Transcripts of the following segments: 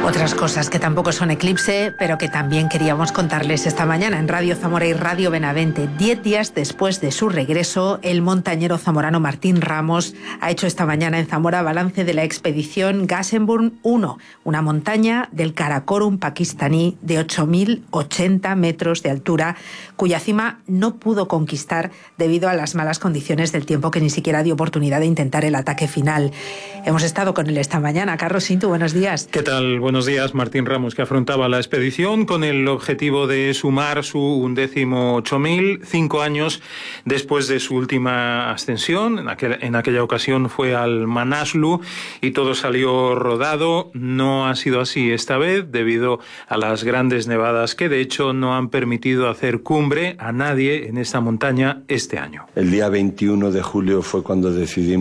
Otras cosas que tampoco son eclipse, pero que también queríamos contarles esta mañana en Radio Zamora y Radio Benavente. 10 días después de su regreso, el montañero zamorano Martín Ramos ha hecho esta mañana en Zamora balance de la expedición Gasherbrum 1, una montaña del Karakorum pakistaní de 8.080 metros de altura, cuya cima no pudo conquistar debido a las malas condiciones del tiempo, que ni siquiera dio oportunidad de intentar el ataque final. Hemos estado con él esta mañana. Carlos Sintu, buenos días. ¿Qué tal? Buenos días. Martín Ramos, que afrontaba la expedición con el objetivo de sumar su 118.000, 5 años después de su última ascensión. En aquella ocasión fue al Manaslu y todo salió rodado. No ha sido así esta vez, debido a las grandes nevadas que de hecho no han permitido hacer cumbre a nadie en esta montaña este año. El día 21 de julio fue cuando decidí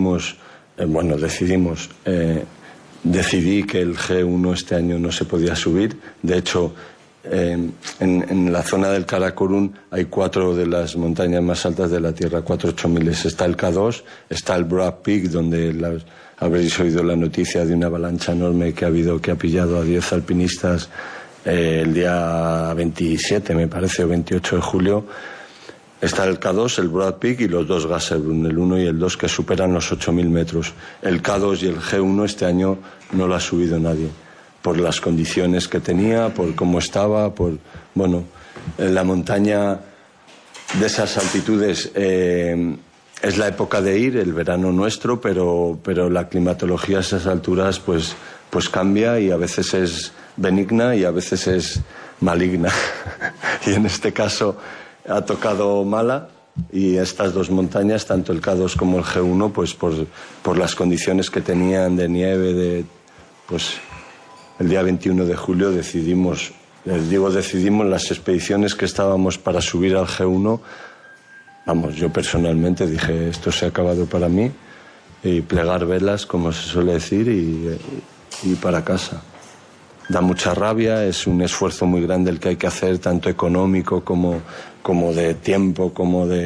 que el G1 este año no se podía subir. De hecho, en la zona del Karakorum hay 4 de las montañas más altas de la Tierra, 4 8000. Está el K2, está el Broad Peak, donde habréis oído la noticia de una avalancha enorme que ha pillado a 10 alpinistas el día 27, me parece, o 28 de julio. Está el K2, el Broad Peak y los 2 Gasherbrum, el 1 y el 2, que superan los 8.000 metros. El K2 y el G1 este año no lo ha subido nadie, por las condiciones que tenía, por cómo estaba, la montaña de esas altitudes es la época de ir, el verano nuestro, pero la climatología a esas alturas pues cambia, y a veces es benigna y a veces es maligna. Y en este caso ha tocado mala, y estas 2 montañas, tanto el K2 como el G1, pues por las condiciones que tenían de nieve, el día 21 de julio decidimos las expediciones que estábamos para subir al G1. Yo personalmente dije, esto se ha acabado para mí, y plegar velas, como se suele decir, y para casa. Da mucha rabia, es un esfuerzo muy grande el que hay que hacer, tanto económico como de tiempo,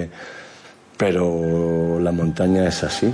pero la montaña es así.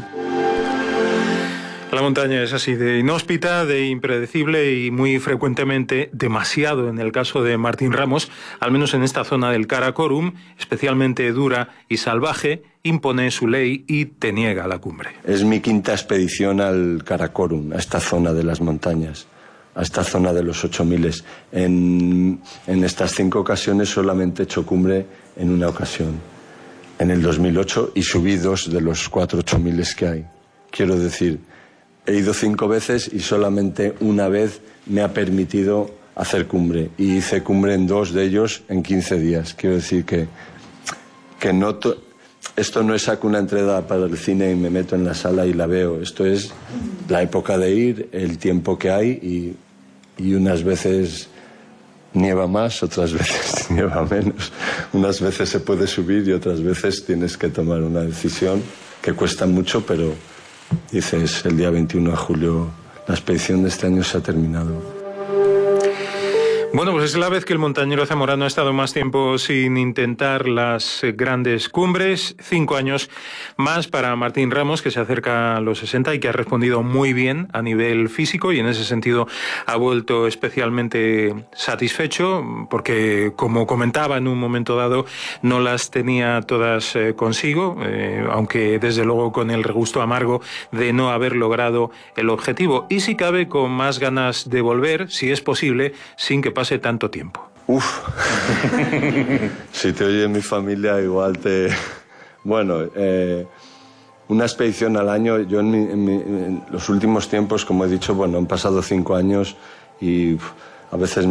La montaña es así, de inhóspita, de impredecible y muy frecuentemente, demasiado en el caso de Martín Ramos, al menos en esta zona del Karakorum, especialmente dura y salvaje, impone su ley y te niega la cumbre. Es mi 5ª expedición al Karakorum, a esta zona de las montañas, a esta zona de los 8000. En estas 5 ocasiones solamente he hecho cumbre en una ocasión, en el 2008, y subí 2 de los 4 8000 que hay. Quiero decir, he ido 5 veces y solamente una vez me ha permitido hacer cumbre, y hice cumbre en 2 de ellos en 15 días. Quiero decir que esto no es saco una entrada para el cine y me meto en la sala y la veo. Esto es la época de ir, el tiempo que hay, y unas veces nieva más, otras veces nieva menos. Unas veces se puede subir y otras veces tienes que tomar una decisión que cuesta mucho, pero dices, el día 21 de julio la expedición de este año se ha terminado. Bueno, pues es la vez que el montañero zamorano ha estado más tiempo sin intentar las grandes cumbres. 5 años más para Martín Ramos, que se acerca a los 60 y que ha respondido muy bien a nivel físico, y en ese sentido ha vuelto especialmente satisfecho, porque, como comentaba en un momento dado, no las tenía todas consigo, aunque desde luego con el regusto amargo de no haber logrado el objetivo, y si cabe con más ganas de volver, si es posible, sin que pase tanto tiempo. Si te oye mi familia, igual una expedición al año. Yo en los últimos tiempos, como he dicho, han pasado 5 años y a veces